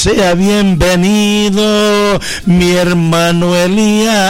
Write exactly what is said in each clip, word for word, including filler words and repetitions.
sea bienvenido mi hermano Elías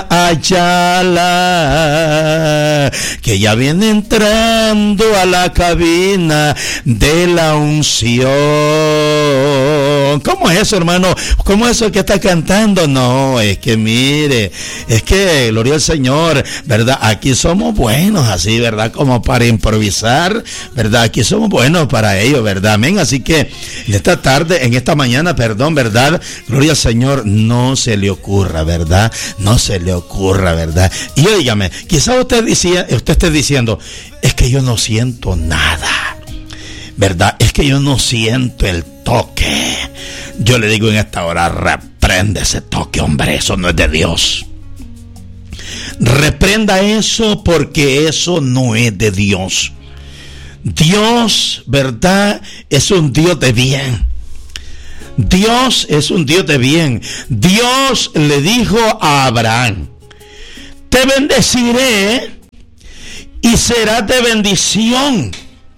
Ayala, que ya viene entrando a la cabina de la unción. ¿Cómo es eso, hermano? ¿Cómo es eso que está cantando? No, es que mire, es que, gloria al Señor, ¿verdad? Aquí somos buenos así, ¿verdad? Como para improvisar, ¿verdad? Aquí somos buenos para ello, ¿verdad? Amén. Así que en esta tarde, en esta mañana, perdón, ¿verdad? Gloria al Señor, no se le ocurra, ¿verdad? No se le ocurra, ¿verdad? Y óigame, quizá usted, decía, usted esté diciendo, es que yo no siento nada, ¿verdad? Es que yo no siento el toque. Yo le digo en esta hora, reprende ese toque, hombre, eso no es de Dios. Reprenda eso, porque eso no es de Dios. Dios, ¿verdad? Es un Dios de bien. Dios es un Dios de bien. Dios le dijo a Abraham, te bendeciré y serás de bendición.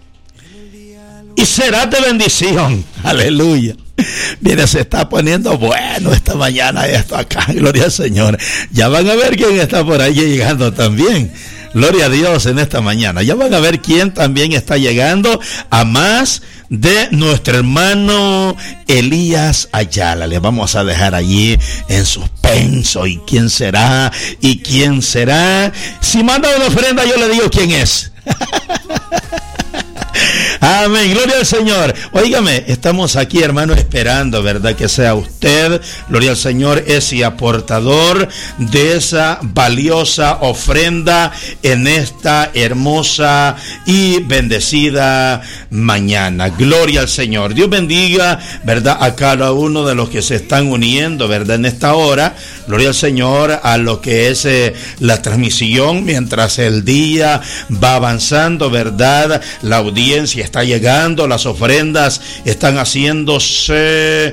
Y serás de bendición. Aleluya. Mire, se está poniendo bueno esta mañana esto acá. Gloria al Señor. Ya van a ver quién está por ahí llegando también. Gloria a Dios en esta mañana. Ya van a ver quién también está llegando a más de nuestro hermano Elías Ayala. Le vamos a dejar allí en suspenso. ¿Y quién será? ¿Y quién será? Si manda una ofrenda, yo le digo quién es. Amén, gloria al Señor. Óigame, estamos aquí, hermano, esperando, ¿verdad? Que sea usted, gloria al Señor, ese aportador de esa valiosa ofrenda en esta hermosa y bendecida mañana. Gloria al Señor. Dios bendiga, ¿verdad? A cada uno de los que se están uniendo, ¿verdad? En esta hora, gloria al Señor, a lo que es eh, la transmisión mientras el día va avanzando, ¿verdad? La audiencia está llegando, las ofrendas están haciéndose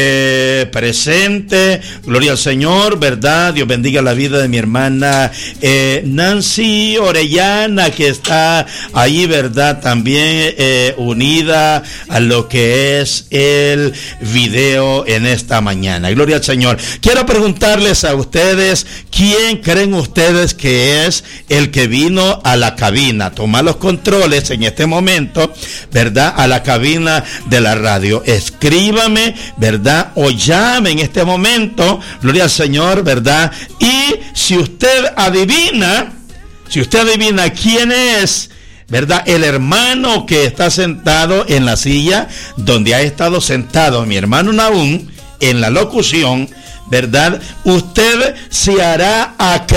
eh, presente. Gloria al Señor, ¿verdad? Dios bendiga la vida de mi hermana eh, Nancy Orellana, que está ahí, ¿verdad? También eh, unida a lo que es el video en esta mañana. Gloria al Señor. Quiero preguntarles a ustedes, ¿quién creen ustedes que es el que vino a la cabina, tomar los controles en este momento, ¿verdad? A la cabina de la radio? Escríbame, ¿verdad? O llame en este momento, gloria al Señor, ¿verdad? Y si usted adivina, si usted adivina quién es, ¿verdad? El hermano que está sentado en la silla donde ha estado sentado mi hermano Nahum en la locución, ¿verdad? Usted se hará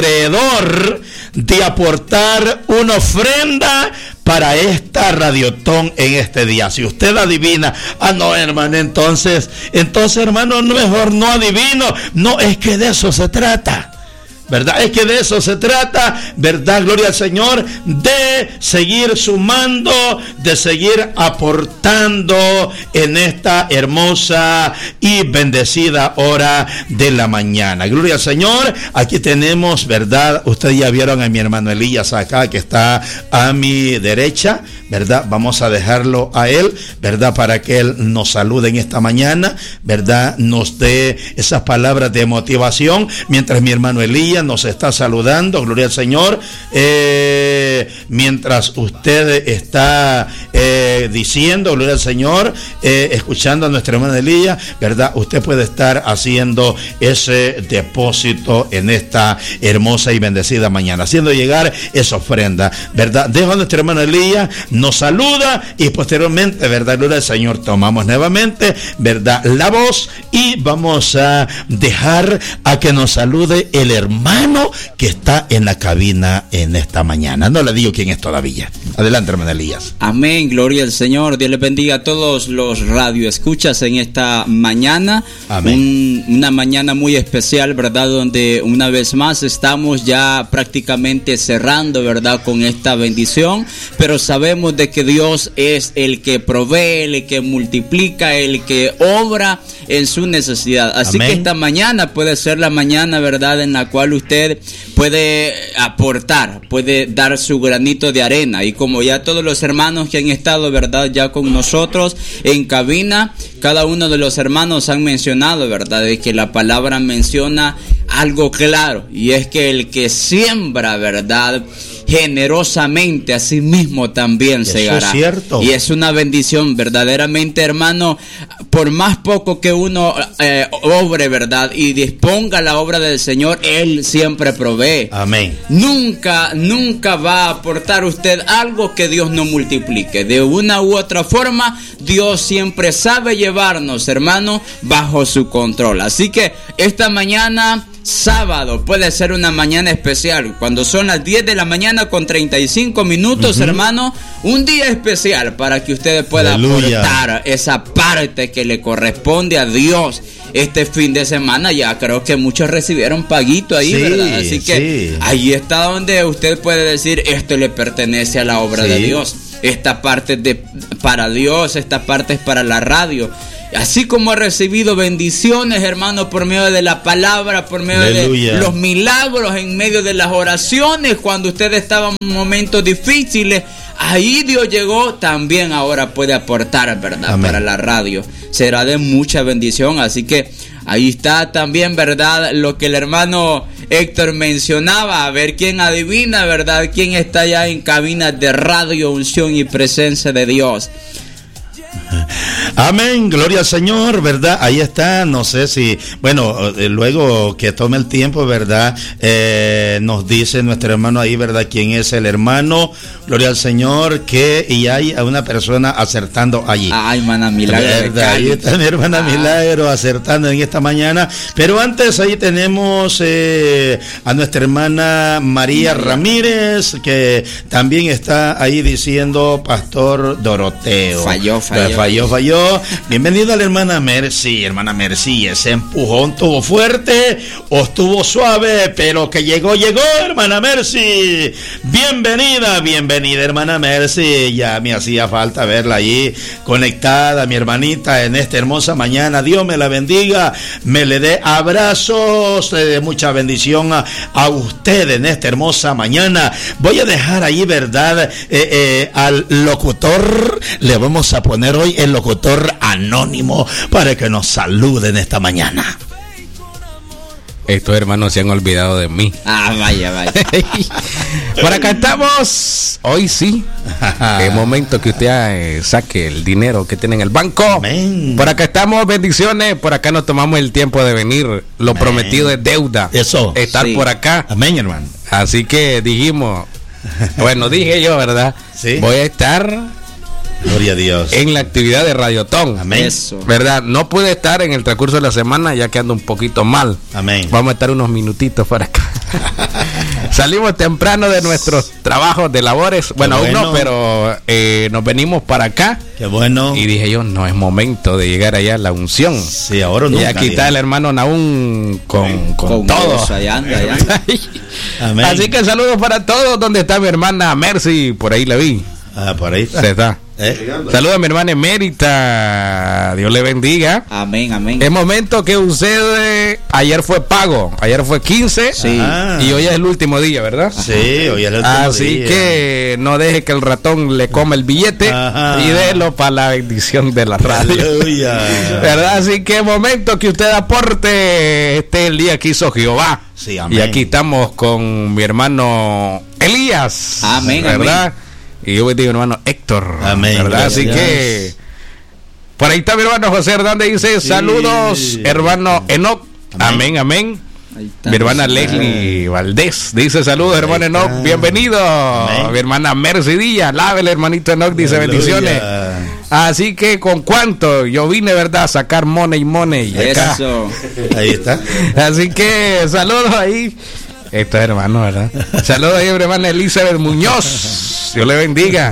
acreedor de aportar una ofrenda para esta radiotón en este día. Si usted adivina, ah no, hermano, entonces, entonces hermano, mejor no adivino. No, es que de eso se trata, ¿verdad? Es que de eso se trata, ¿verdad? Gloria al Señor, de seguir sumando, de seguir aportando en esta hermosa y bendecida hora de la mañana. Gloria al Señor. Aquí tenemos, ¿verdad? Ustedes ya vieron a mi hermano Elías acá, que está a mi derecha, ¿verdad? Vamos a dejarlo a él, ¿verdad? Para que él nos salude en esta mañana, ¿verdad? Nos dé esas palabras de motivación, mientras mi hermano Elías nos está saludando, gloria al Señor. Eh, mientras usted está eh, diciendo, gloria al Señor, eh, escuchando a nuestra hermana Elías, ¿verdad? Usted puede estar haciendo ese depósito en esta hermosa y bendecida mañana, haciendo llegar esa ofrenda, ¿verdad? Dejo a nuestra hermana Elías, nos saluda y posteriormente, ¿verdad? Gloria al Señor, tomamos nuevamente, ¿verdad? La voz y vamos a dejar a que nos salude el hermano que está en la cabina en esta mañana. No le digo quién es todavía. Adelante, hermano Elías. Amén, gloria al Señor. Dios les bendiga a todos los radioescuchas en esta mañana. Amén. Un, una mañana muy especial, ¿verdad? Donde una vez más estamos ya prácticamente cerrando, ¿verdad? Con esta bendición, pero sabemos sabemos de que Dios es el que provee, el que multiplica, el que obra en su necesidad. Así Amén. Que esta mañana puede ser la mañana, ¿verdad?, en la cual usted puede aportar, puede dar su granito de arena. Y como ya todos los hermanos que han estado, ¿verdad?, ya con nosotros en cabina, cada uno de los hermanos han mencionado, ¿verdad?, de que la palabra menciona algo claro, y es que el que siembra, ¿verdad?, generosamente, así mismo también segará. Es cierto. Y es una bendición, verdaderamente, hermano. Por más poco que uno eh, obre, ¿verdad?, y disponga la obra del Señor, Él siempre provee. Amén. Nunca, nunca va a aportar usted algo que Dios no multiplique. De una u otra forma, Dios siempre sabe llevarnos, hermano, bajo su control. Así que esta mañana, sábado, puede ser una mañana especial. Cuando son las diez de la mañana con treinta y cinco minutos, uh-huh. hermano, un día especial para que usted pueda Aleluya. Aportar esa parte que le corresponde a Dios. Este fin de semana ya creo que muchos recibieron paguito ahí, sí, ¿verdad? Así que sí. ahí está donde usted puede decir, esto le pertenece a la obra sí. de Dios. Esta parte es de, para Dios, esta parte es para la radio. Así como ha recibido bendiciones, hermanos, por medio de la palabra, por medio Aleluya. De los milagros, en medio de las oraciones, cuando usted estaba en momentos difíciles, ahí Dios llegó, también ahora puede aportar, ¿verdad?, Amén. Para la radio. Será de mucha bendición, así que ahí está también, ¿verdad?, lo que el hermano Héctor mencionaba. A ver quién adivina, ¿verdad?, quién está allá en cabinas de radio, unción y presencia de Dios. Amén, gloria al Señor, ¿verdad? Ahí está, no sé si, bueno, eh, luego que tome el tiempo, ¿verdad? Eh, nos dice nuestro hermano ahí, ¿verdad? ¿Quién es el hermano? Gloria al Señor, que y hay a una persona acertando allí. Ay, hermana Milagro. ¿Verdad? Ahí está mi hermana ah. Milagro acertando en esta mañana. Pero antes ahí tenemos eh, a nuestra hermana María, María Ramírez, que también está ahí diciendo Pastor Doroteo. Falló, falló. Falló, falló. Bienvenida a la hermana Mercy, hermana Mercy. Ese empujón estuvo fuerte o estuvo suave, pero que llegó, llegó, hermana Mercy. Bienvenida, bienvenida, hermana Mercy. Ya me hacía falta verla allí conectada, mi hermanita, en esta hermosa mañana. Dios me la bendiga, me le dé abrazos de mucha bendición a, a usted en esta hermosa mañana. Voy a dejar ahí, ¿verdad? Eh, eh, al locutor, le vamos a poner hoy el locutor anónimo para que nos saluden esta mañana. Estos hermanos se han olvidado de mí. Ah, vaya, vaya. Por acá estamos. Hoy sí. Es momento que usted eh, saque el dinero que tiene en el banco. Amén. Por acá estamos, bendiciones. Por acá nos tomamos el tiempo de venir. Lo Amén. Prometido es deuda. Eso. Estar sí. por acá. Amén, hermano. Así que dijimos, bueno, dije yo, ¿verdad? Sí. Voy a estar... Gloria a Dios. En la actividad de Radiotón. Amén. Eso. ¿Verdad? No pude estar en el transcurso de la semana ya que ando un poquito mal. Amén. Vamos a estar unos minutitos por acá. Salimos temprano de nuestros trabajos de labores. Bueno, aún bueno. no, pero eh, nos venimos para acá. Qué bueno. Y dije yo, no es momento de llegar allá a la unción. Sí, ahora no. Y aquí está el hermano Naún con, con, con todo. Allá anda, allá anda. Amén. Así que saludos para todos. ¿Dónde está mi hermana Mercy? Por ahí la vi. Ah, por ahí está. Se está. ¿Eh? Saludos a mi hermana Emérita. Dios le bendiga. Amén, amén. Es momento que usted, ayer fue pago, ayer fue quince, sí. Y hoy es el último día, ¿verdad? Sí, hoy es el último Así día. Así que no deje que el ratón le coma el billete. Ajá. Y délo para la bendición de la radio. Aleluya. ¿Verdad? Así que es momento que usted aporte. Este es el día que hizo Jehová. Sí, amén. Y aquí estamos con mi hermano Elías. Amén, ¿verdad? Amén. Y yo digo, hermano Héctor, amén, ¿verdad? Así que por ahí está mi hermano José Hernández, dice, sí. Saludos, hermano Enoch, amén, amén, amén. Mi hermana Leslie Valdés dice, saludos, ahí hermano está. Enoch, bienvenido. Amén. Mi hermana Mercy Díaz, lávele, hermanito Enoch, dice, aleluya. Bendiciones. Así que, ¿con cuánto? Yo vine, ¿verdad?, a sacar money, money. Acá. Eso. Ahí está. Así que, saludos ahí. Esto es hermano, ¿verdad? Saludos ahí, hermana Elizabeth Muñoz. Dios le bendiga.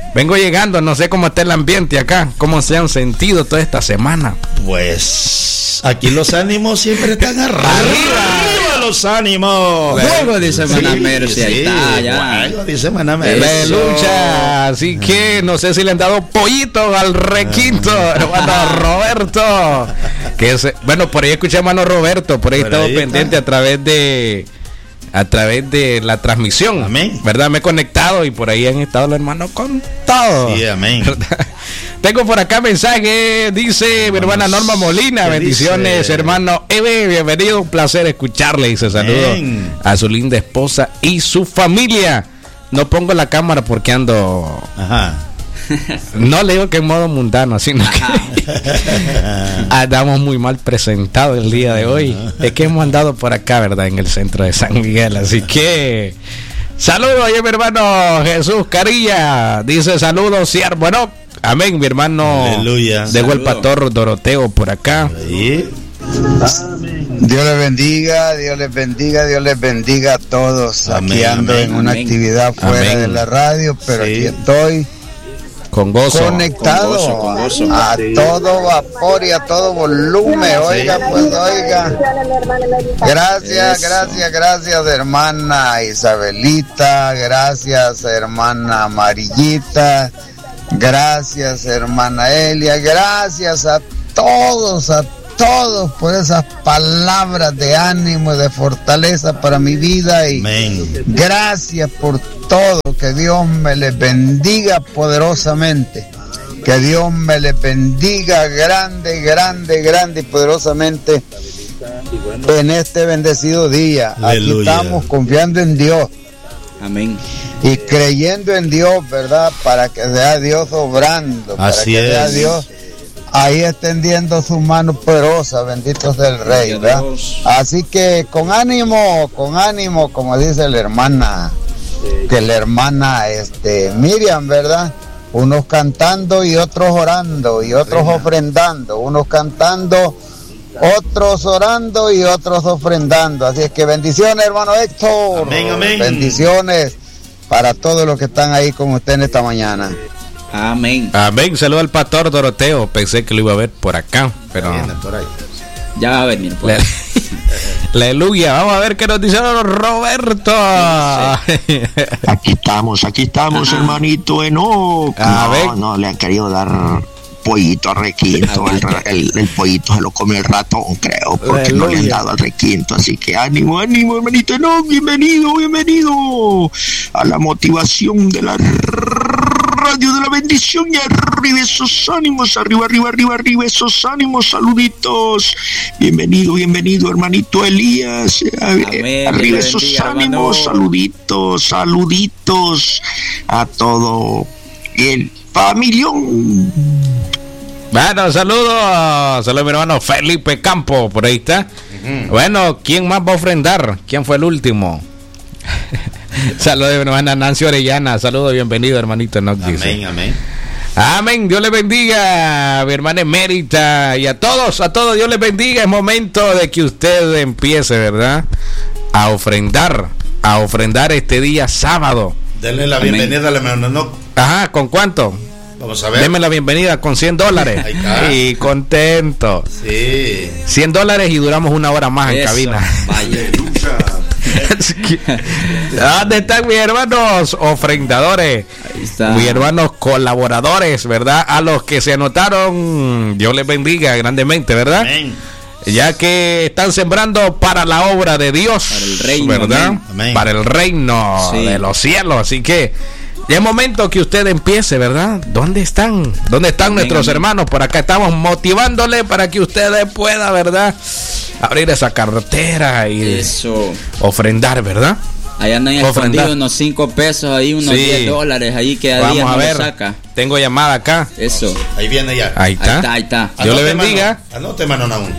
Vengo llegando, no sé cómo está el ambiente acá, cómo se han sentido toda esta semana. Pues aquí los ánimos siempre están arriba. Arriba los ánimos. Juego de Semana Sí, Mercy, ahí sí, está, ya. Juego de Semana Mercy. De lucha, así que no sé si le han dado pollito al requinto, hermano Roberto. Que se, bueno, por ahí escuché a hermano Roberto, por ahí Por estaba ahí pendiente está. a través de a través de la transmisión. Amén. ¿Verdad? Me he conectado y por ahí han estado los hermanos con todo. Sí, amén. ¿Verdad? Tengo por acá mensaje, dice mi hermana Norma Molina, ¿qué bendiciones, dice? hermano Eve, bienvenido, un placer escucharle, dice saludos Amén. a su linda esposa y su familia. No pongo la cámara porque ando, Ajá. no le digo que en modo mundano, sino que andamos muy mal presentados el día de hoy. Es que hemos andado por acá, ¿verdad? En el centro de San Miguel, así que saludos, oye, mi hermano Jesús Carilla, dice saludos, siervo, bueno, amén, mi hermano. Aleluya. Dejo el Saludos. pastor Doroteo por acá. Ahí. Dios les bendiga, Dios les bendiga, Dios les bendiga a todos. Amén, Aquí ando amén, en una amén. actividad fuera Amén. de la radio, pero Sí. aquí estoy Con gozo. conectado Con gozo, con gozo. a todo vapor y a todo volumen. Oiga, pues oiga. Gracias, Eso. gracias, gracias, hermana Isabelita. Gracias, hermana Amarillita. Gracias, hermana Elia. Gracias a todos, a todos por esas palabras de ánimo y de fortaleza para mi vida. Y Amén. gracias por todo. Que Dios me les bendiga poderosamente. Que Dios me les bendiga grande, grande, grande y poderosamente en este bendecido día. Aleluya. Aquí estamos confiando en Dios Amén. y creyendo en Dios, ¿verdad? Para que sea Dios obrando, para Así que sea es. Dios ahí extendiendo su mano poderosa, bendito sea el Rey, Gloria a ¿verdad? Dios. Así que con ánimo, con ánimo, como dice la hermana, que la hermana este, Miriam, ¿verdad? Unos cantando y otros orando, y otros ofrendando, unos cantando, otros orando y otros ofrendando. Así es que bendiciones, hermano Héctor. Amén, amén. Bendiciones para todos los que están ahí con usted en esta mañana. Amén. Amén, saludo al pastor Doroteo. Pensé que lo iba a ver por acá, pero Viene por ahí. Ya va a venir. Pues. Le- aleluya. Vamos a ver qué nos dice Roberto. Aquí estamos, aquí estamos, Ajá. hermanito Enoch. A ver. No, no, le han querido dar pollito al requinto. El, ra- el- el pollito se lo comió el ratón, creo, porque no le han Aleluya. dado al requinto. Así que ánimo, ánimo, hermanito Enoch. Bienvenido, bienvenido a la motivación de la radio de la bendición. Y arriba esos ánimos, arriba, arriba, arriba, arriba esos ánimos. Saluditos. Bienvenido, bienvenido, hermanito Elías. Amén, Arriba Dios le esos bendiga, ánimos. hermano. Saluditos, saluditos a todo el familión. Bueno, saludos. Saludos a mi hermano Felipe Campo. Por ahí está. Bueno, ¿quién más va a ofrendar? ¿Quién fue el último? Saludos a mi hermana Nancy Orellana. Saludos, bienvenido, hermanito Enoch, dice. Amén, amén. Amén, Dios les bendiga, mi hermana emérita, y a todos, a todos, Dios les bendiga. Es momento de que usted empiece, ¿verdad? A ofrendar, a ofrendar este día sábado. Denle la Amén. bienvenida al hermano Enoch. Ajá, ¿con cuánto? Vamos a ver. Deme la bienvenida con cien dólares. Ahí está. Y contento. Sí. cien dólares y duramos una hora más en Eso, cabina. vaya. Así que, ¿dónde están mis hermanos ofrendadores? Ahí está. Mis hermanos colaboradores, ¿verdad? A los que se anotaron, Dios les bendiga grandemente, ¿verdad? Amén. Ya que están sembrando para la obra de Dios, Para el reino, ¿verdad? amén. Amén. Para el reino Sí. de los cielos. Así que ya es momento que usted empiece, ¿verdad? ¿Dónde están? ¿Dónde están Amén, nuestros amén. hermanos? Por acá estamos motivándole para que usted pueda, ¿verdad? Abrir esa cartera y Eso. ofrendar, ¿verdad? Allá andan Ofrendar. escondidos unos cinco pesos ahí, unos Sí. diez dólares ahí que a Vamos día a no lo ver. saca. Tengo llamada acá. Eso. Ahí viene ya. Ahí Ahí está. está, ahí está. Dios le Anote, bendiga. mano. Anote, mano, aún.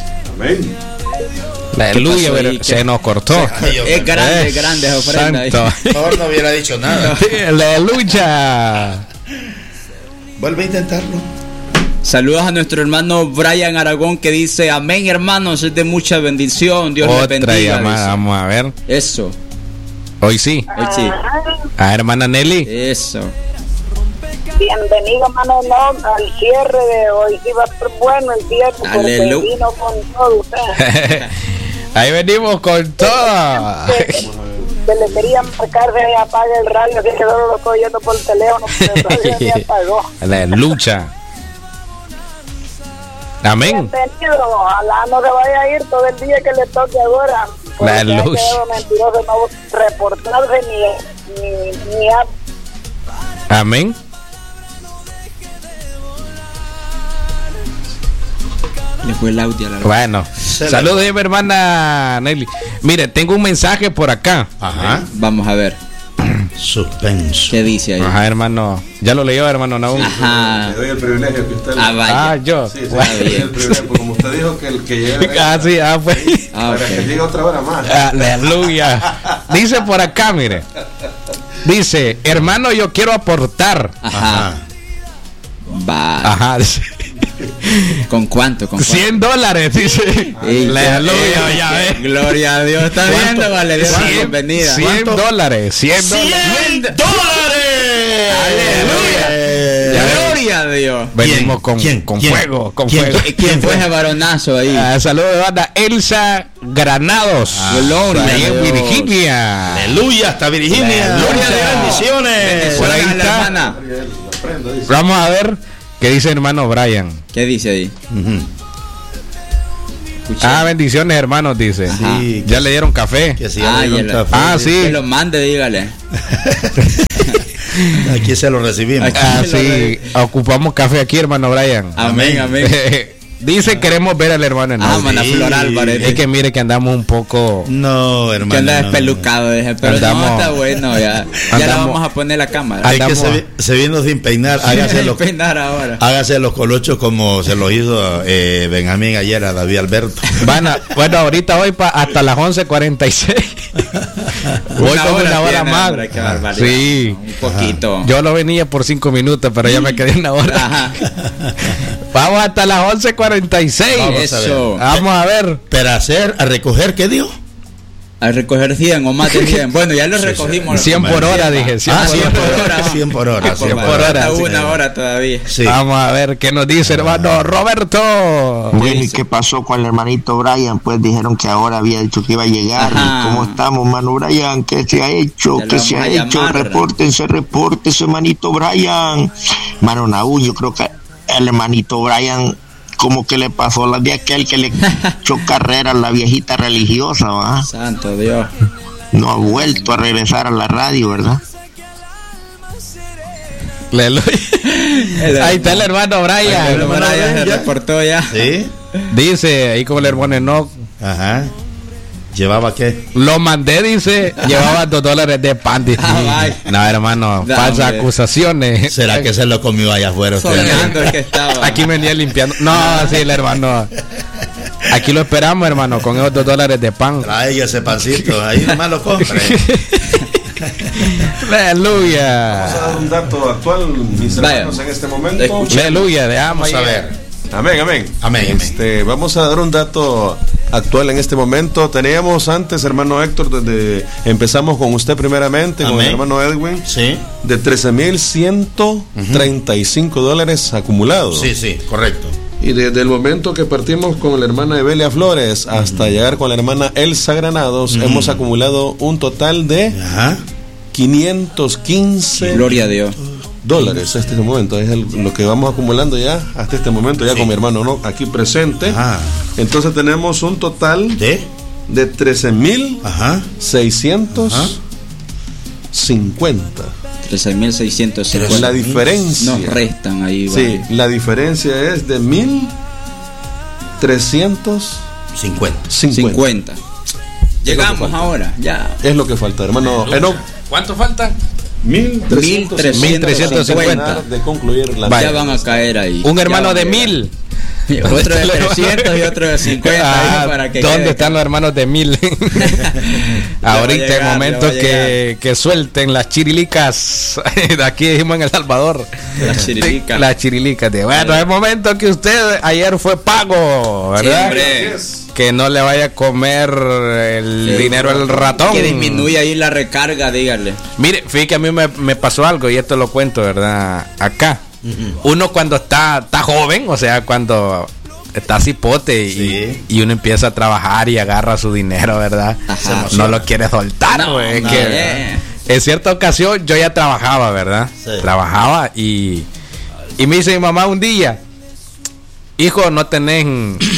Aleluya, pasó ahí? pero ¿Qué? se nos cortó. Ay, Dios Es mío. grande, Eh, grande esa ofrenda ahí. santo. Mejor no hubiera dicho nada. Aleluya. Vuelve a intentarlo. Saludos a nuestro hermano Brian Aragón que dice, amén hermanos, es de mucha bendición, Dios les Otra bendiga. llamada, dice. vamos a ver. Eso, Hoy sí. ahí sí, A hermana Nelly. eso. Bienvenido, mano, no, al cierre de hoy. Sí va a ser bueno el cierre, porque vino con todo usted. Ahí venimos con todo. Se le quería marcar de apague el radio, así que solo lo estoy oyendo por el teléfono, pero el radio me apagó. La lucha. Amén. Bienvenido, ojalá no se vaya a ir todo el día que le toque ahora. La lucha. Mentiroso, no reportarse ni, ni, ni a... Amén. Le fue el audio a la Bueno, saludos de mi hermana Nelly. Mire, tengo un mensaje por acá. Ajá. Vamos a ver. Suspenso. ¿Qué dice ahí? Ajá, hermano. Ya lo leyó, hermano Naúm. Ajá. Le doy el privilegio que usted. Ah, vaya. Ah, yo. Sí, sí, le doy el privilegio, porque como usted dijo que el que llegue. Ah, sí, ah, pues. Ah, Para okay. que llegue otra hora más. Aleluya. Dice por acá, mire. Dice, hermano, yo quiero aportar. Ajá. Va. Ajá. Dice, ¿Con cuánto? ¿Con cuánto? cien dólares, dice. Y- Aleluya, ya ve. Gloria a Dios. Está ¿Cuánto? viendo, vale. Dios la bienvenida. cien dólares. cien dólares. ¡cien dólares! Aleluya. Gloria a Dios. Venimos con, ¿Quién? con ¿Quién? fuego, con ¿Quién? fuego. ¿Quién fue ese varonazo ahí? Ah, saludos de banda Elsa Granados. Gloria ahí a en Dios. Virginia. Aleluya, hasta Virginia. Gloria a Muchas Dios. bendiciones. Por ahí Bendiciones a la está. hermana. Vamos a ver qué dice hermano Brian. ¿Qué dice ahí? Ujú. Escucha. Ah, bendiciones hermanos, dice. Ajá. Sí, Ya le dieron café. que si Ah, ya le ya dieron lo- café. Ah, sí. Que lo mande, dígale. Aquí se lo recibimos. Aquí. Ah, sí. Ocupamos café aquí, hermano Brian. Amén, amén. Dice queremos ver al hermano Ah, Enoch. mana Sí. floral parece. Es que mire que andamos un poco. No, hermano. Que anda no. despelucado, dije, pero Andamos- no, está bueno, ya. Ya le andamos- vamos a poner la cámara. Es que Andamos- se, vi- se vino sin peinar. Hágase los, peinar ahora. hágase los colochos como se los hizo eh, Benjamín ayer a David Alberto. Van a- bueno, ahorita voy pa, hasta las once cuarenta y seis. Voy con una hora tiene, más. hombre, qué barbaridad. Sí. Un poquito. Yo lo venía por cinco minutos, pero ya me quedé una hora. Ajá. Vamos hasta las once cuarenta y seis. Vamos a Eso. Vamos a ver. Pero hacer, a recoger, ¿qué dijo? A recoger cien o más de cien. Bueno, ya lo recogimos. cien por hora, dije. cien Ah, por cien hora. por hora. cien por hora. cien por hora. Hasta sí. una hora todavía. Sí. Vamos a ver qué nos dice hermano Roberto. Bueno, ¿y qué pasó con el hermanito Brian? Pues dijeron que ahora había dicho que iba a llegar. Ajá. ¿Y cómo estamos, mano Brian? ¿Qué se ha hecho? Ya lo ¿Qué se vamos ha a hecho? llamar. Repórtense, repórtense, hermanito Brian. Mano Naúl, yo creo que el hermanito Brian, como que le pasó la de aquel que le echó carrera a la viejita religiosa, ¿va? Santo Dios. No ha vuelto a regresar a la radio, ¿verdad? Aleluya. Ahí está el hermano Brian. El hermano Brian se reportó ya. Sí. Dice ahí con el hermano Enoch. Ajá. ¿Llevaba qué? Lo mandé, dice, llevaba dos dólares de pan. Dice. Ah, vaya. No, hermano, No, falsas hombre. acusaciones. ¿Será que se lo comió allá afuera? usted? Soñando el que estaba. Aquí venía limpiando. No, sí, el hermano. Aquí lo esperamos, hermano, con esos dos dólares de pan. Trae ese pancito, ahí nomás lo compre. Aleluya. Vamos a dar un dato actual, mis Vaya. hermanos, en este momento. Escucha. Aleluya, veamos Vamos a ver. Amén, amén. Amén, amén. Este, vamos a dar un dato actual en este momento. Teníamos antes, hermano Héctor, desde empezamos con usted primeramente, con Amén. el hermano Edwin, Sí. de trece mil ciento treinta y cinco dólares acumulados. Sí, sí, correcto. Y desde el momento que partimos con la hermana Evelia Flores hasta llegar con la hermana Elsa Granados, hemos acumulado un total de Ajá. quinientos quince Gloria a Dios. dólares. Este momento es el- lo que vamos acumulando ya hasta este momento, ya Sí. con mi hermano ¿no? aquí presente. Ajá. Entonces tenemos un total ¿De? de trece mil Ajá. seiscientos cincuenta. trece mil seiscientos La cincuenta. diferencia. Nos restan ahí. Sí, vale. la diferencia es de mil trescientos cincuenta. cincuenta. cincuenta. Llegamos falta. ahora, ya. Es lo que falta, hermano. Enoch, ¿Cuánto falta? mil trescientos mil trescientos cincuenta. de concluir la Vaya. Ya van a caer ahí. Un hermano Ya de van a llegar. mil. Otro de trescientos y otro de cincuenta. Ah, para que ¿dónde están los hermanos de mil? Ahorita es momento que, que suelten las chirilicas. De aquí dijimos en El Salvador. Las chirilicas. Las chirilicas. De, bueno, es momento que usted ayer fue pago, ¿verdad? Siempre. Que no le vaya a comer el Sí, dinero al ratón. Que disminuya ahí la recarga, dígale. Mire, fíjate que a mí me, me pasó algo y esto lo cuento, ¿verdad? Acá. Uh-huh. Uno cuando está, está joven, o sea, cuando está cipote y, sí. y uno empieza a trabajar y agarra su dinero, ¿verdad? Ajá, no lo quiere soltar, no, es no, que eh. en cierta ocasión yo ya trabajaba, ¿verdad? Sí. Trabajaba y, y me dice mi mamá un día, hijo, no tenés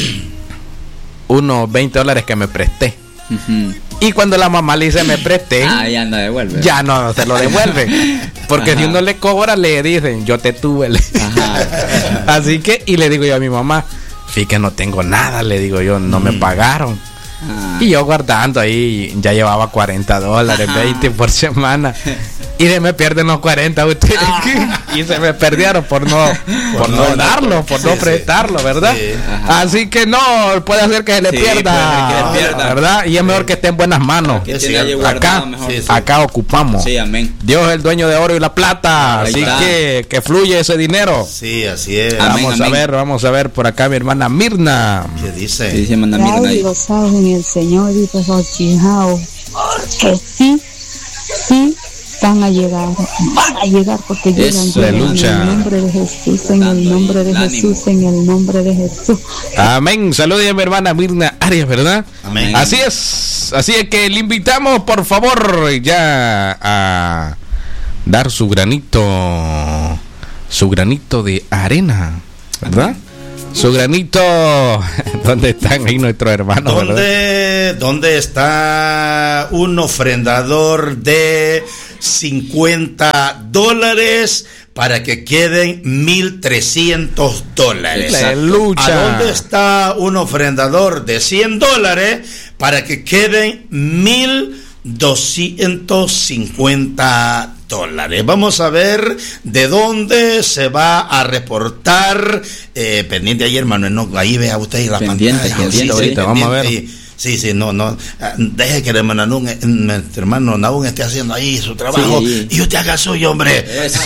unos veinte dólares que me presté. Uh-huh. Y cuando la mamá le dice me presté, ah, ya no devuelve. Ya no se lo devuelve. Porque Ajá. si uno le cobra, le dicen yo te tuve. Ajá. Así que, y le digo yo a mi mamá, fíjate que no tengo nada, le digo yo, no mm. me pagaron. Ah. Y yo guardando ahí, ya llevaba cuarenta dólares, Ajá. veinte por semana. Y se me pierden los cuarenta ustedes. Ah. Y se me perdieron por no por, por no, no darlo, por sí, no prestarlo, ¿verdad? Sí. Así que no, puede hacer que se le sí, pierda, que le pierda, ¿verdad? Y es mejor sí. que esté en buenas manos. Acá, sí, sí. acá ocupamos. Sí, amén. Dios es el dueño de oro y la plata. Ahí así está. que que fluye ese dinero. Sí, así es. Vamos amén, a amén. ver, vamos a ver por acá mi hermana Mirna. ¿Qué dice? ¿Qué dice hermana Mirna? Ay, gozados en el Señor y regocijados. Que sí, sí. Van a llegar, van a llegar porque llegan, llegan en el nombre de Jesús, en el nombre de Jesús, en el nombre de Jesús. Amén. Saludos a mi hermana Mirna Arias, ¿verdad? Amén. Así es, así es que le invitamos, por favor, ya a dar su granito, su granito de arena, ¿verdad? Su granito, ¿dónde están ahí nuestros hermanos? ¿Dónde, ¿Dónde está un ofrendador de cincuenta dólares para que queden mil trescientos dólares? Aleluya. ¿A dónde está un ofrendador de cien dólares para que queden mil doscientos cincuenta dólares? Vamos a ver de dónde se va a reportar. Eh, pendiente ahí, hermano, no, ahí vea usted ahí la pendiente, pantalla. Pendiente, sí, ahorita, sí, vamos a ver. Ahí. Sí, sí, no, no. Deje que el hermano Nahum, hermano Nahum esté haciendo ahí su trabajo sí. y usted haga suyo, hombre. Eso.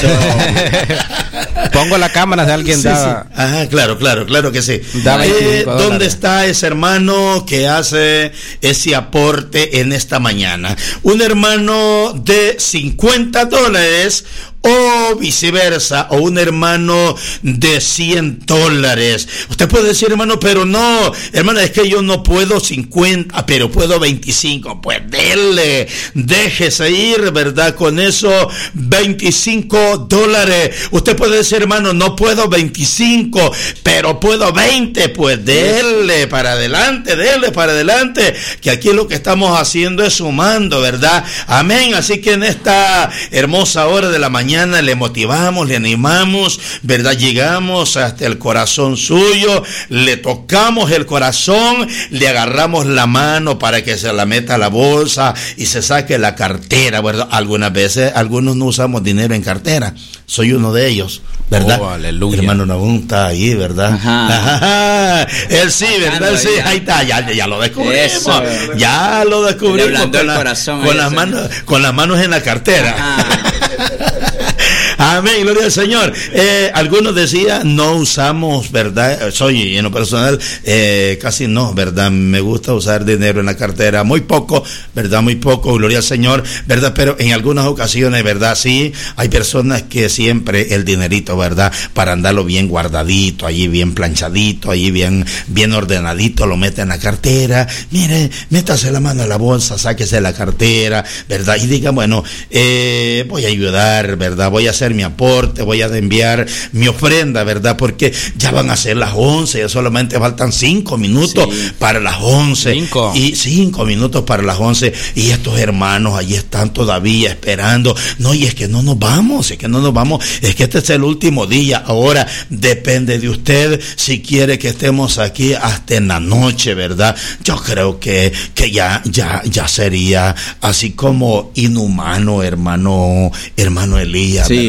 Pongo la cámara si alguien sí, da. Sí. Ajá, claro, claro, claro que sí. Eh, ¿Dónde está ese hermano que hace ese aporte en esta mañana? Un hermano de cincuenta dólares o viceversa, o un hermano de cien dólares. Usted puede decir, hermano, pero no, hermano, es que yo no puedo cincuenta, pero puedo veinticinco. Pues dele, déjese ir, ¿verdad? Con eso, veinticinco dólares. Usted puede decir, hermano, no puedo veinticinco, pero puedo veinte. Pues dele para adelante, dele para adelante, que aquí lo que estamos haciendo es sumando, ¿verdad? Amén. Así que en esta hermosa hora de la mañana, le motivamos, le animamos, ¿verdad? Llegamos hasta el corazón suyo, le tocamos el corazón, le agarramos la mano para que se la meta a la bolsa y se saque la cartera, ¿verdad? Algunas veces, algunos no usamos dinero en cartera, soy uno de ellos, ¿verdad? Oh, aleluya. Hermano Nahum está ahí, ¿verdad? Ajá. Ajá. Él sí, ¿verdad? Él sí, ahí está, ya, ya lo descubrimos. Eso. Ya lo descubrimos con, la, con las manos, con las manos en la cartera. Amén, gloria al Señor. Eh, algunos decían, no usamos, ¿verdad? Soy, en lo personal, eh, casi no, ¿verdad? Me gusta usar dinero en la cartera, muy poco, ¿verdad? Muy poco, gloria al Señor, ¿verdad? Pero en algunas ocasiones, ¿verdad? Sí, hay personas que siempre el dinerito, ¿verdad? Para andarlo bien guardadito, allí bien planchadito, allí bien, bien ordenadito, lo mete en la cartera. Mire, métase la mano en la bolsa, sáquese la cartera, ¿verdad? Y diga, bueno, eh, voy a ayudar, ¿verdad? Voy a hacer mi aporte, voy a enviar mi ofrenda, ¿verdad? Porque ya van a ser las once, ya solamente faltan cinco minutos sí. para las once. Cinco. Y cinco minutos para las once. Y estos hermanos allí están todavía esperando. No, y es que no nos vamos, es que no nos vamos, es que este es el último día. Ahora depende de usted si quiere que estemos aquí hasta en la noche, ¿verdad? Yo creo que, que ya, ya, ya sería así como inhumano, hermano, hermano Elías, sí.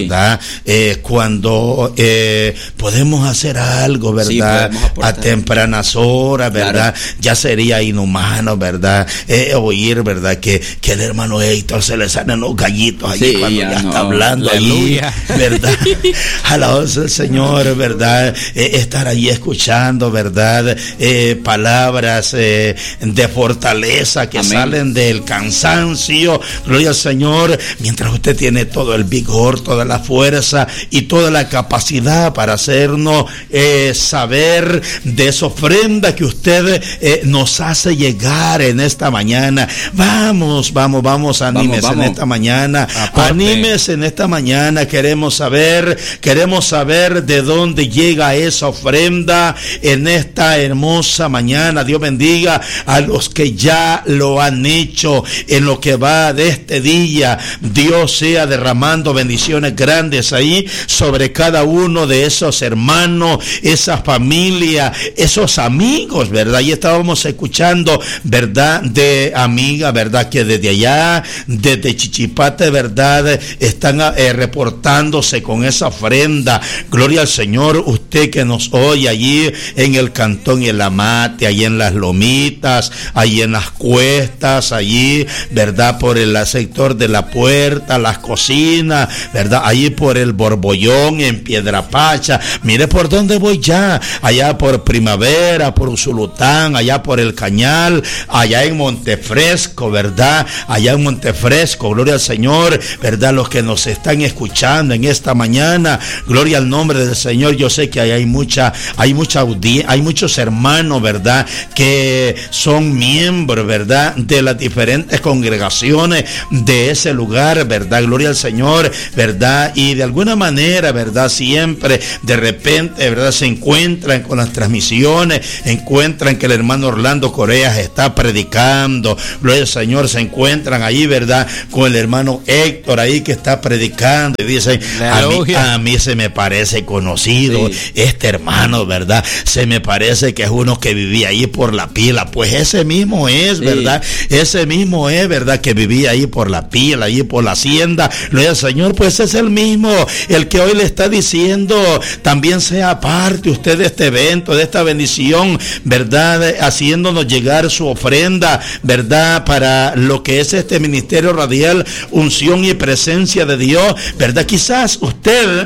¿verdad? Sí. Eh, cuando eh, podemos hacer algo, ¿verdad? Sí, a tempranas horas, ¿verdad? Claro. Ya sería inhumano, ¿verdad? Eh, oír, ¿verdad? Que, que el hermano Héctor se le salen los gallitos allí sí, cuando ya, ya no. está hablando allí, ¿verdad? Alabanza al Señor, ¿verdad? Eh, estar allí escuchando, ¿verdad? Eh, palabras eh, de fortaleza que Amén. Salen del cansancio, gloria al Señor, mientras usted tiene todo el vigor, toda la fuerza y toda la capacidad para hacernos eh, saber de esa ofrenda que usted eh, nos hace llegar en esta mañana. Vamos, vamos, vamos, anímese vamos, vamos. en esta mañana, Aparte. anímese en esta mañana, queremos saber, queremos saber de dónde llega esa ofrenda en esta hermosa mañana. Dios bendiga a los que ya lo han hecho en lo que va de este día. Dios sea derramando bendiciones grandes ahí sobre cada uno de esos hermanos, esa familia, esos amigos, ¿verdad? Y estábamos escuchando, ¿verdad? De amiga, ¿verdad? Que desde allá, desde Chichipate, ¿verdad? Están eh, reportándose con esa ofrenda. Gloria al Señor, usted que nos oye allí en el Cantón El Amate, allí en las Lomitas, allí en las Cuestas, allí, ¿verdad? Por el sector de la Puerta, las Cocinas, ¿verdad? Allí por el Borbollón, en Piedra Pacha. Mire por dónde voy ya, allá por Primavera, por Usulután, allá por el Cañal, allá en Montefresco, ¿verdad? Allá en Montefresco, gloria al Señor, ¿verdad? Los que nos están escuchando en esta mañana, gloria al nombre del Señor. Yo sé que ahí hay mucha, hay mucha audiencia, hay muchos hermanos, ¿verdad? Que son miembros, ¿verdad? De las diferentes congregaciones de ese lugar, ¿verdad? Gloria al Señor, ¿verdad? Y de alguna manera, ¿verdad? Siempre, de repente, ¿verdad? Se encuentran con las transmisiones, encuentran que el hermano Orlando Correa está predicando, gloria al Señor, se encuentran ahí, ¿verdad? Con el hermano Héctor ahí que está predicando y dicen, a mí, a mí se me parece conocido sí. este hermano, ¿verdad? Se me parece que es uno que vivía ahí por la pila. Pues ese mismo es, ¿verdad? Sí. Ese mismo es, ¿verdad? Que vivía ahí por la pila, ahí por la hacienda. Gloria al Señor, pues es el mismo, el que hoy le está diciendo, también sea parte usted de este evento, de esta bendición, ¿verdad? Haciéndonos llegar su ofrenda, ¿verdad? Para lo que es este ministerio radial, unción y presencia de Dios, ¿verdad? Quizás usted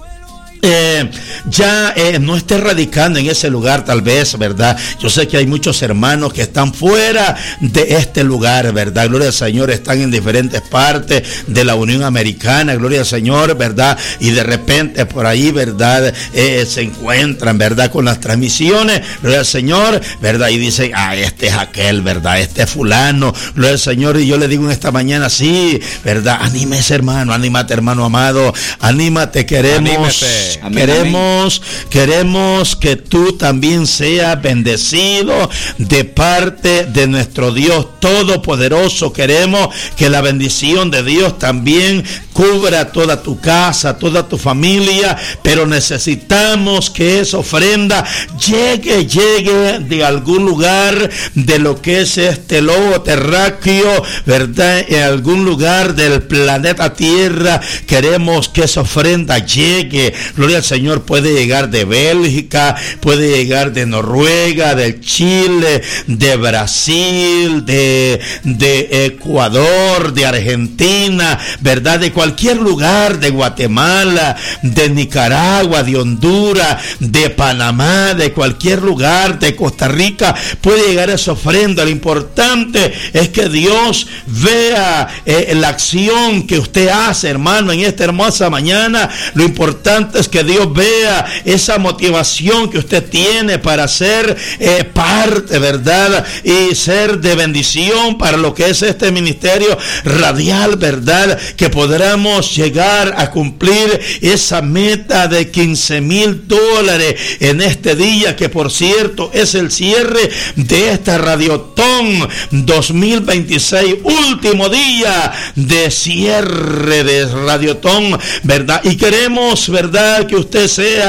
Eh, ya eh, no esté radicando en ese lugar, tal vez, ¿verdad? Yo sé que hay muchos hermanos que están fuera de este lugar, ¿verdad? Gloria al Señor, están en diferentes partes de la Unión Americana, gloria al Señor, ¿verdad? Y de repente por ahí, ¿verdad? Eh, se encuentran, ¿verdad? Con las transmisiones, gloria al Señor, ¿verdad? Y dicen, ah, este es aquel, ¿verdad? Este es fulano, gloria al Señor. Y yo le digo en esta mañana, sí, ¿verdad? Anímese, hermano, anímate, hermano amado, anímate, queremos... Anímate. Amén, queremos, amén. queremos que tú también seas bendecido de parte de nuestro Dios Todopoderoso. Queremos que la bendición de Dios también cubra toda tu casa, toda tu familia, pero necesitamos que esa ofrenda llegue, llegue de algún lugar de lo que es este lobo terráqueo, ¿verdad? En algún lugar del planeta Tierra. Queremos que esa ofrenda llegue. Gloria al Señor, puede llegar de Bélgica, puede llegar de Noruega, de Chile, de Brasil, de, de Ecuador, de Argentina, ¿verdad? De cualquier lugar, de Guatemala, de Nicaragua, de Honduras, de Panamá, de cualquier lugar, de Costa Rica, puede llegar esa ofrenda. Lo importante es que Dios vea eh, la acción que usted hace, hermano, en esta hermosa mañana. Lo importante es que Dios vea esa motivación que usted tiene para ser eh, parte, ¿verdad? Y ser de bendición para lo que es este ministerio radial, ¿verdad? Que podamos llegar a cumplir esa meta de quince mil dólares en este día, que por cierto es el cierre de esta Radiotón dos mil veintiséis, último día de cierre de Radiotón, ¿verdad? Y queremos, ¿verdad?, que usted sea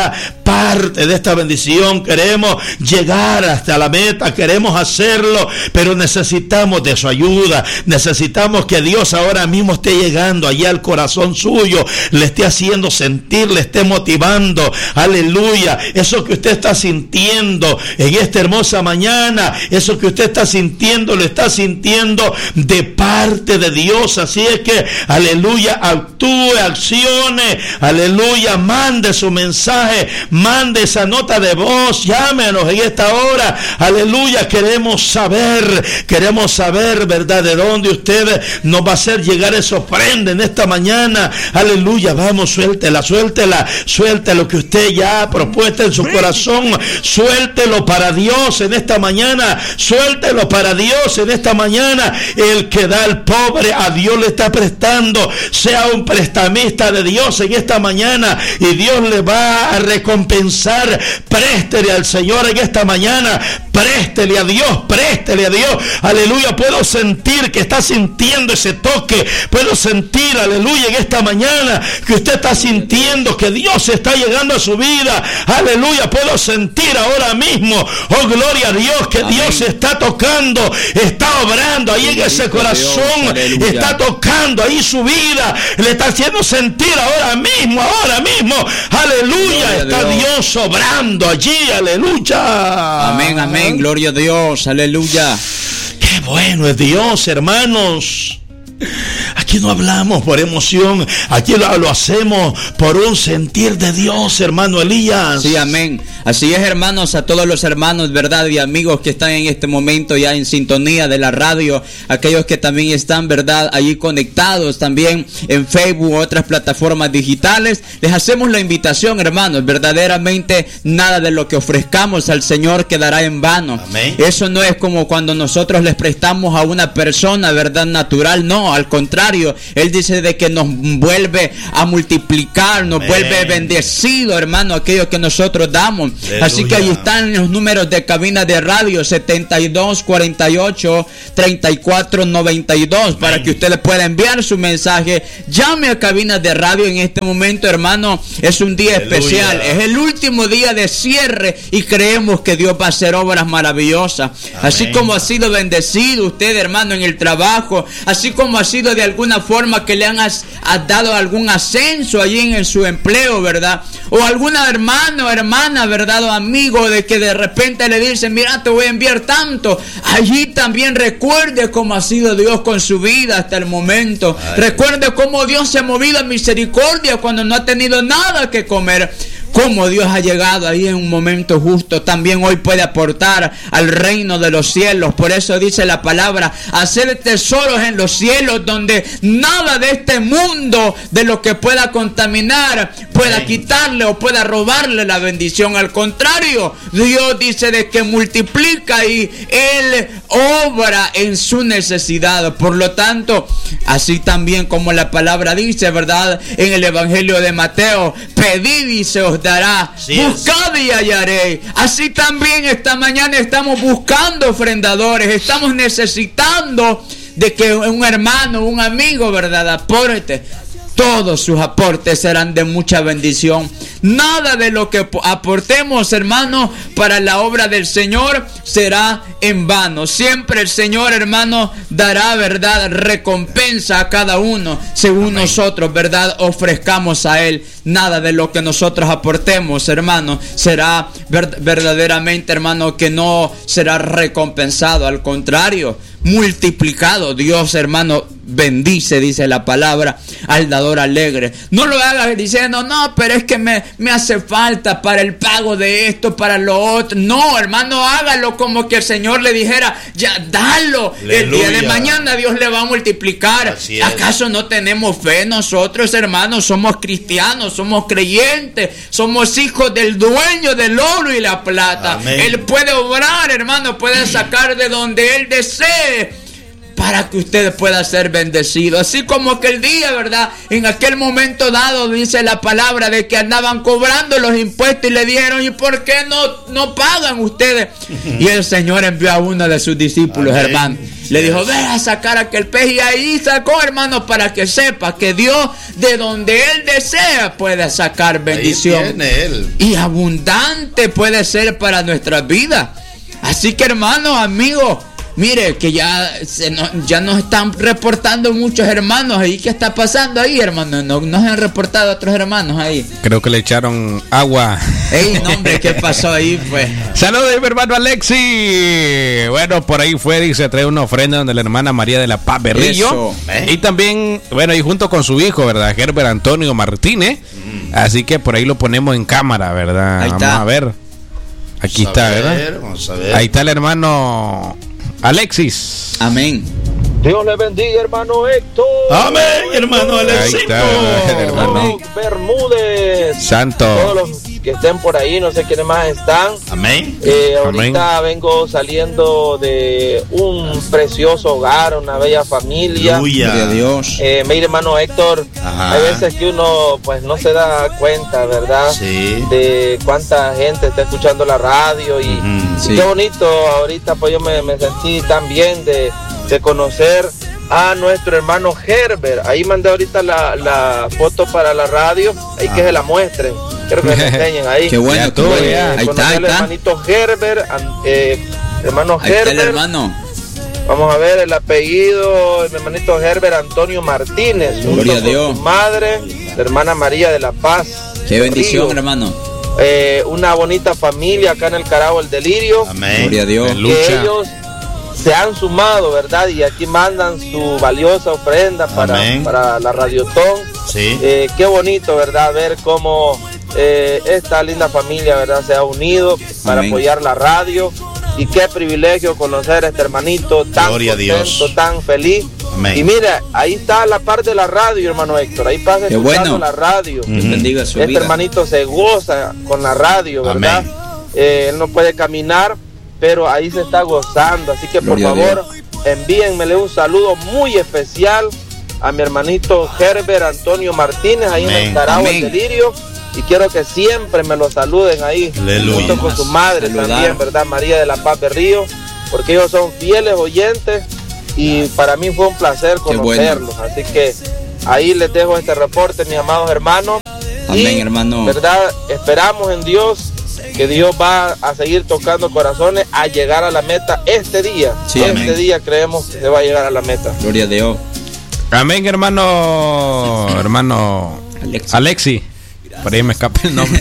parte de esta bendición, queremos llegar hasta la meta, queremos hacerlo, pero necesitamos de su ayuda, necesitamos que Dios ahora mismo esté llegando allá al corazón suyo, le esté haciendo sentir, le esté motivando, aleluya, eso que usted está sintiendo en esta hermosa mañana, eso que usted está sintiendo, lo está sintiendo de parte de Dios. Así es que, aleluya, actúe, accione, aleluya, mande su mensaje, mande esa nota de voz, llámenos en esta hora, aleluya, queremos saber, queremos saber, verdad, de dónde usted nos va a hacer llegar esa ofrenda en esta mañana, aleluya, vamos, suéltela, suéltela, suelte lo que usted ya ha propuesto en su corazón, suéltelo para Dios en esta mañana, suéltelo para Dios en esta mañana. El que da al pobre, a Dios le está prestando. Sea un prestamista de Dios en esta mañana y Dios le va a recompensar. Préstele al Señor en esta mañana, préstele a Dios, préstele a Dios, aleluya. Puedo sentir que está sintiendo ese toque, puedo sentir, aleluya, en esta mañana que usted está sintiendo que Dios está llegando a su vida, aleluya. Puedo sentir ahora mismo, oh gloria a Dios, que Amén. Dios está tocando, está obrando ahí en ese corazón, Dios, está tocando ahí su vida, le está haciendo sentir ahora mismo, ahora mismo, aleluya, está Dios. Dios obrando allí, aleluya. Amén, amén, gloria a Dios, aleluya. Qué bueno es Dios, hermanos. Aquí no hablamos por emoción, aquí lo, lo hacemos por un sentir de Dios, hermano Elías. Sí, amén. Así es, hermanos, a todos los hermanos, verdad, y amigos que están en este momento ya en sintonía de la radio, aquellos que también están, verdad, allí conectados también en Facebook u otras plataformas digitales, les hacemos la invitación, hermanos, verdaderamente nada de lo que ofrezcamos al Señor quedará en vano. Amén. Eso no es como cuando nosotros les prestamos a una persona, verdad, natural, no, al contrario, Él dice de que nos vuelve a multiplicar, nos Amén. Vuelve bendecido, hermano, aquello que nosotros damos. Aleluya. Así que ahí están los números de cabina de radio setenta y dos cuarenta y ocho treinta y cuatro noventa y dos Amén. Para que usted le pueda enviar su mensaje. Llame a cabina de radio en este momento, hermano. Es un día Aleluya. Especial, es el último día de cierre y creemos que Dios va a hacer obras maravillosas. Amén. Así como ha sido bendecido usted, hermano, en el trabajo, así como ha sido de alguna forma que le han has, has dado algún ascenso allí en, en su empleo, ¿verdad? O alguna hermano, hermana, ¿verdad? O amigo de que de repente le dicen, mira, te voy a enviar tanto. Allí también recuerde cómo ha sido Dios con su vida hasta el momento. Ay. Recuerde cómo Dios se ha movido en misericordia cuando no ha tenido nada que comer. Cómo Dios ha llegado ahí en un momento justo. También hoy puede aportar al reino de los cielos. Por eso dice la palabra, hacer tesoros en los cielos, donde nada de este mundo, de lo que pueda contaminar, pueda quitarle o pueda robarle la bendición. Al contrario, Dios dice de que multiplica y Él obra en su necesidad. Por lo tanto, así también como la palabra dice, ¿verdad? En el Evangelio de Mateo, pedid y se os dará, sí, buscad y hallaréis. Así también esta mañana estamos buscando ofrendadores, estamos necesitando de que un hermano, un amigo, ¿verdad?, aporte. Todos sus aportes serán de mucha bendición. Nada de lo que aportemos, hermano, para la obra del Señor será en vano. Siempre el Señor, hermano, dará, verdad, recompensa a cada uno según Amén. Nosotros, verdad, ofrezcamos a Él. Nada de lo que nosotros aportemos, hermano, será verdaderamente, hermano, que no será recompensado. Al contrario, multiplicado. Dios, hermano, bendice, dice la palabra, al dador alegre. No lo hagas diciendo, no, pero es que me, me hace falta para el pago de esto, para lo otro. No, hermano, hágalo como que el Señor le dijera, ya, dalo. Aleluya. El día de mañana Dios le va a multiplicar. ¿Acaso no tenemos fe nosotros, hermanos? Somos cristianos, somos creyentes, somos hijos del dueño del oro y la plata. Amén. Él puede obrar, hermano, puede sacar de donde Él desee para que usted pueda ser bendecido. Así como aquel día, ¿verdad? En aquel momento dado dice la palabra de que andaban cobrando los impuestos y le dijeron, ¿y por qué no, no pagan ustedes? Y el Señor envió a uno de sus discípulos, Amén. hermano. Le dijo, ve a sacar aquel pez, y ahí sacó, hermano, para que sepa que Dios, de donde Él desea, puede sacar bendición. Él. Y abundante puede ser para nuestras vidas. Así que, hermanos, amigos, mire que ya, se nos, ya nos están reportando muchos hermanos ahí. ¿Qué está pasando ahí, hermano? No nos han reportado otros hermanos ahí. Creo que le echaron agua. Ey, no, hombre, ¿qué pasó ahí, pues? Saludos, mi hermano Alexi. Bueno, por ahí fue, dice, trae una ofrenda donde la hermana María de la Paz Berrillo. ¿Eh? Y también, bueno, y junto con su hijo, ¿verdad? Herbert Antonio Martínez. Mm. Así que por ahí lo ponemos en cámara, ¿verdad? Ahí vamos está. a ver. Aquí vamos está, a ver, ¿verdad? Vamos a ver. Ahí está el hermano Alexis. Amén. Dios le bendiga, hermano Héctor. Amén, hermano Alexis. Ahí está, hermano Bermúdez. Santo. Todos los que estén por ahí, no sé quiénes más están. Amén. Eh, ahorita Amén. Vengo saliendo de un precioso hogar, una bella familia. Aleluya. De Dios. Eh, mire, hermano Héctor, Ajá. hay veces que uno pues no se da cuenta, ¿verdad? Sí. De cuánta gente está escuchando la radio y, uh-huh. sí. y qué bonito. Ahorita pues yo me, me sentí tan bien de, de conocer a nuestro hermano Herbert. Ahí mandé ahorita la, la foto para la radio, ahí ah. que se la muestren. Quiero que me enseñen ahí. Qué bueno, tú, eh, ya. Ahí está, ahí el está. hermanito Herbert, eh, hermano ahí Herbert. Está el hermano. Vamos a ver el apellido, el hermanito Herbert Antonio Martínez. Gloria a Dios. Su madre, la hermana María de la Paz. Qué bendición, Río. hermano. Eh, una bonita familia acá en el Carajo El Delirio. Amén. Gloria a Dios. Que ellos se han sumado, ¿verdad? Y aquí mandan su valiosa ofrenda para, para la Radiotón. Sí. Eh, qué bonito, ¿verdad? Ver cómo eh, esta linda familia, ¿verdad? Se ha unido para Amén. Apoyar la radio. Y qué privilegio conocer a este hermanito tan Gloria contento, tan feliz. Amén. Y mira, ahí está la parte de la radio, hermano Héctor. Ahí pasa escuchando bueno. la radio. Uh-huh. Bendiga su este vida. hermanito se goza con la radio, ¿verdad? Eh, él no puede caminar, pero ahí se está gozando. Así que Gloria por favor, envíenmele un saludo muy especial a mi hermanito Herbert Antonio Martínez, ahí Amén. En el Carajo El Delirio. Y quiero que siempre me lo saluden ahí, Aleluya. Junto con su madre Saludar. También, ¿verdad? María de la Paz Berrío, porque ellos son fieles oyentes y para mí fue un placer conocerlos. Bueno. Así que ahí les dejo este reporte, mis amados hermanos. Amén, y, hermano. ¿verdad? Esperamos en Dios que Dios va a seguir tocando corazones a llegar a la meta este día. Sí, este amén. día creemos que se va a llegar a la meta. Gloria a Dios. Amén, hermano. Hermano Alexi. Alexi. Por ahí me escapa el nombre.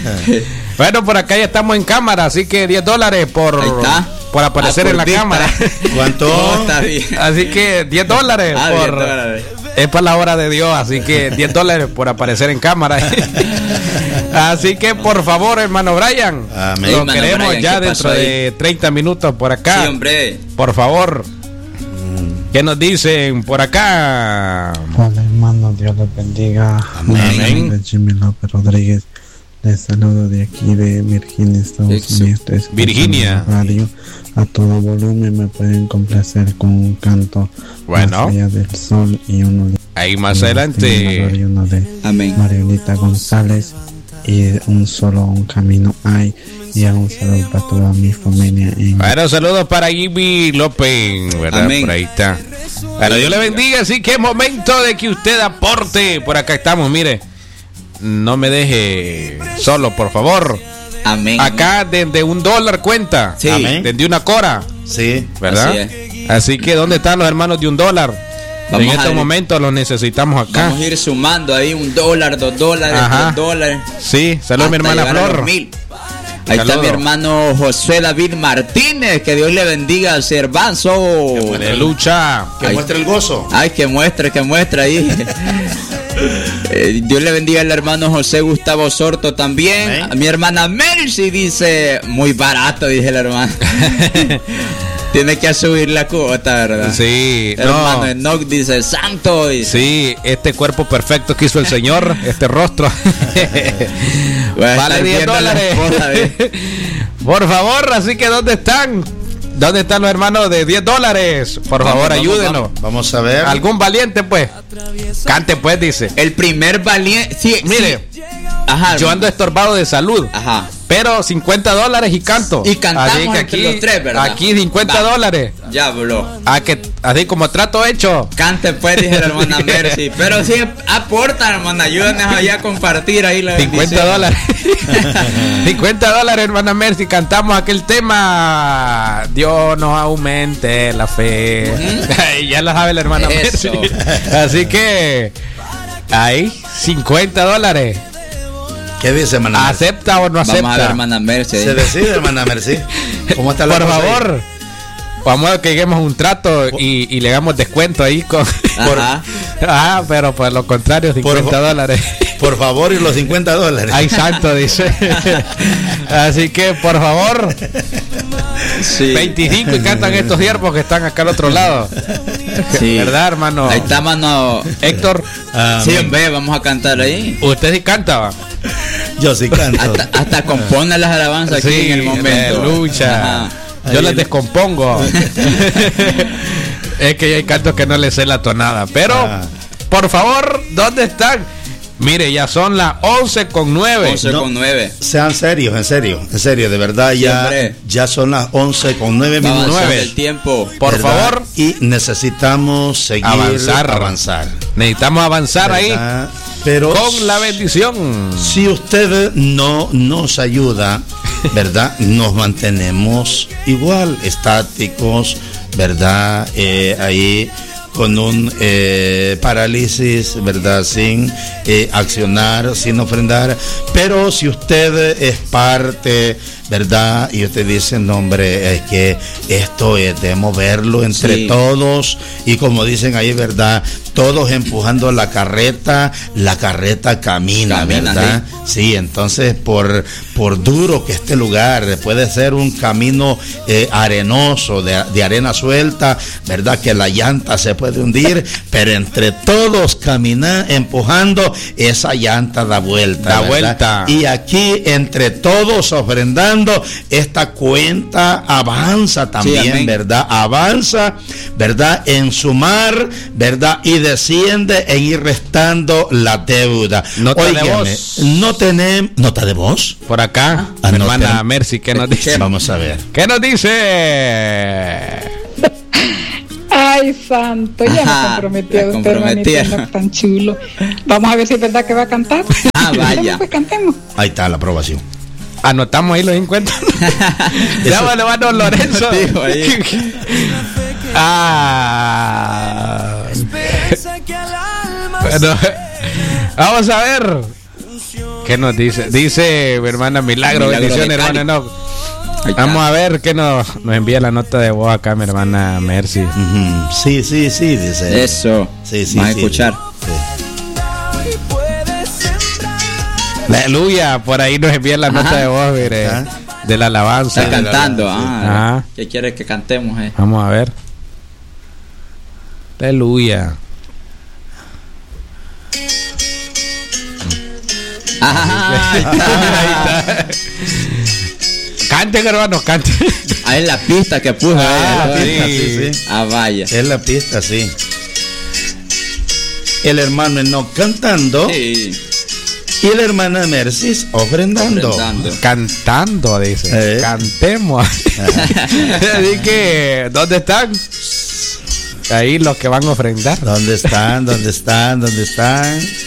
Bueno, por acá ya estamos en cámara, así que diez dólares por, por aparecer ah, por en la vista. Cámara. ¿Cuánto? No, está bien. Así que diez dólares. Ah, por, diez dólares. Es para la hora de Dios, así que diez dólares por aparecer en cámara. Así que por favor, hermano Brian, Amén. lo hermano queremos Brian, ya dentro de treinta minutos por acá. Sí, hombre. Por favor. ¿Qué nos dicen por acá? Hola, hermano, Dios les bendiga. Amén. De Jimmy López Rodríguez. Les saludo de aquí de Virginia, Estados Eso. Unidos. Virginia. Radio a todo volumen. Me pueden complacer con un canto. Bueno. Más allá del sol y uno de, ahí más adelante. Y uno de Amén. Marionita González. Y un solo un camino hay. Y un saludo para toda mi familia. En... Bueno, saludos para Jimmy López, ¿verdad? Amén. Por ahí está. Bueno, Dios le bendiga, así que es momento de que usted aporte. Por acá estamos, mire. No me deje solo, por favor. Amén. Acá desde un dólar cuenta. Sí. Amén. Desde una cora. Sí. ¿Verdad? Así, así que, ¿dónde están los hermanos de un dólar? Vamos en estos momentos los necesitamos acá. Vamos a ir sumando ahí un dólar, dos dólares, Ajá. tres dólares. Sí, saludos mi hermana Flor. Ahí Saludo. Está mi hermano José David Martínez. Que Dios le bendiga al Cervanzo. Que lucha. Que muestre el gozo. Ay, que muestre, que muestre ahí. eh, Dios le bendiga al hermano José Gustavo Sorto también. ¿Eh? A mi hermana Mercy dice, muy barato, dice el hermano. Tiene que subir la cuota, ¿verdad? Sí. Hermano no. Enoch dice, santo. Dice. Sí, este cuerpo perfecto que hizo el Señor, este rostro. Vale diez dólares. Por favor, así que ¿dónde están? ¿Dónde están los hermanos de diez dólares? Por Vamos, favor, vamos, ayúdenos. Vamos, vamos a ver. ¿Algún valiente, pues? Cante, pues, dice. El primer valiente. Sí, mire. Sí. Ajá, yo ando estorbado de salud. Ajá. Pero cincuenta dólares y canto. Y cantamos así que entre aquí, los tres, ¿verdad? Aquí cincuenta dólares. Ya, bro. A que, así como trato hecho. Cante, pues, dije la hermana Mercy. Pero sí, aporta, hermana. Ayúdanos allá a compartir ahí la cincuenta dólares. cincuenta dólares, hermana Mercy. Cantamos aquel tema. Dios nos aumente la fe. Uh-huh. Ya lo sabe la hermana Eso. Mercy. Así que, ahí, cincuenta dólares. ¿Qué dice, hermana Mercy? ¿Acepta o no acepta? Vamos a ver, hermana Mercy. Se decide, hermana Mercy. ¿Cómo está la Por favor, ahí? Vamos a que lleguemos un trato y, y le damos descuento ahí con. Por, ah, pero por lo contrario, cincuenta dólares. Por favor, y los cincuenta dólares. Ay, santo, dice. Así que, por favor, sí. veinticinco y cantan estos siervos que están acá al otro lado. Sí. ¿Verdad, hermano? Ahí está, mano Héctor. Ah, sí, hombre, vamos a cantar ahí. ¿Usted sí canta, va? Yo sí canto. Hasta, hasta compone las alabanzas sí, aquí en el momento. Lucha. Ajá. Yo las descompongo. Es que hay cantos que no les sé la tonada. Pero, ah. por favor, ¿dónde están? Mire, ya son las once con nueve. once con nueve. No, sean serios, en serio, en serio, de verdad, ya, ya son las once con nueve minutos. El tiempo. Por ¿verdad? Favor. Y necesitamos seguir avanzar. avanzar. Necesitamos avanzar ¿verdad? Ahí. Pero con la bendición. Si usted no nos ayuda, ¿verdad? Nos mantenemos igual, estáticos, ¿verdad? Eh, ahí con un eh, parálisis, ¿verdad? Sin eh, accionar, sin ofrendar. Pero si usted es parte, ¿verdad? Y usted dice, no, hombre, es que esto es de moverlo entre sí. todos. Y como dicen ahí, ¿verdad? Todos empujando la carreta, la carreta camina, camina ¿verdad? Sí. sí, entonces por, por duro que este lugar puede ser un camino eh, arenoso, de, de arena suelta, ¿verdad? Que la llanta se puede hundir, pero entre todos caminar, empujando, esa llanta da vuelta. Da ¿verdad? Vuelta. Y aquí entre todos ofrendando, esta cuenta avanza también, sí, ¿verdad? Avanza, ¿verdad? En sumar, ¿verdad? Y desciende en ir restando la deuda. Nota Óigame, de voz. No tenemos nota de voz. Por acá, ah, mi hermana ten... Mercy, ¿qué nos dice? Vamos a ver. ¿Qué nos dice? Ay, santo, ya Ajá, me comprometió usted, hermanito, tan chulo. Vamos a ver si es verdad que va a cantar. Ah, vaya. Pues cantemos. Ahí está la aprobación. Anotamos ahí los cincuenta. Llámale, hermano Lorenzo. Ahí. Ah. Bueno, vamos a ver. ¿Qué nos dice? Dice mi hermana Milagro, Milagro bendiciones, hermana Enoch. Vamos a ver qué nos, nos envía la nota de voz acá mi hermana Mercy. Uh-huh. Sí, sí, sí, dice. Eso. Sí, sí, vamos sí, a escuchar. Sí. Aleluya, por ahí nos envía la Ajá. nota de voz, mire, ¿Ah? de la alabanza. Está cantando, la ah, Ajá. ¿Qué quiere que cantemos? Eh? Vamos a ver. Aleluya. Ajá. Ahí está, ahí está. Canten, hermanos, canten. Ah, es la pista que puso. Ah, la pista, sí, sí. Ah, vaya. Es la pista, sí. El hermano Enoch cantando. Sí. Y la hermana Mercy ofrendando. ofrendando. Cantando, dice. ¿Eh? Cantemos. Así que, ¿dónde están? Ahí los que van a ofrendar. ¿Dónde están? ¿Dónde están? ¿Dónde están?